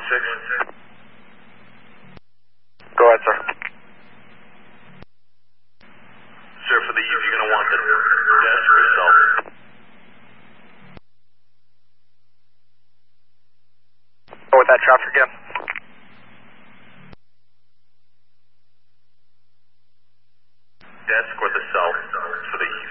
Go ahead, sir. Sir, for the Eve, you're going to want the desk or cell? Go with that traffic again. Desk or the cell for the Eve?